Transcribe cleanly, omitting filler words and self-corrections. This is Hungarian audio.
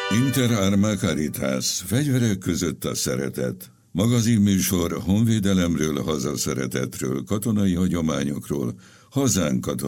Inter Arma Caritas, fegyverek között a szeretet. Magazinműsor honvédelemről, hazaszeretetről, katonai hagyományokról, hazánk katonai